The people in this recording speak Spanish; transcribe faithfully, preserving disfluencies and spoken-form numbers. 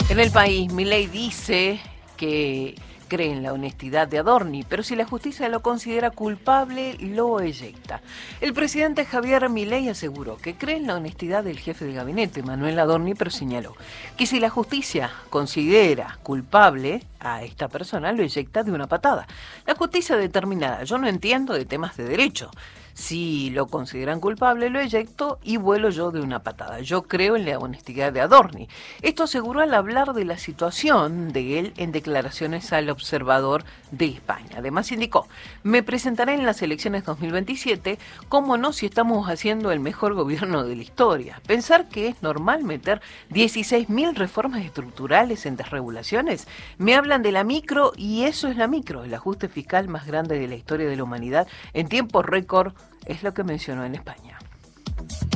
En El País, Milei dice que cree en la honestidad de Adorni, pero si la justicia lo considera culpable, lo eyecta. El presidente Javier Milei aseguró que cree en la honestidad del jefe de gabinete, Manuel Adorni, pero señaló que si la justicia considera culpable a esta persona, lo eyecta de una patada. La justicia determinará. Yo no entiendo de temas de derecho. Si lo consideran culpable, lo eyecto y vuelo yo de una patada. Yo creo en la honestidad de Adorni. Esto aseguró al hablar de la situación de él en declaraciones al Observador de España. Además indicó, me presentaré en las elecciones dos mil veintisiete, cómo no si estamos haciendo el mejor gobierno de la historia. Pensar que es normal meter dieciséis mil reformas estructurales en desregulaciones. Me hablan de la micro y eso es la micro, el ajuste fiscal más grande de la historia de la humanidad en tiempo récord. Es lo que mencionó en España.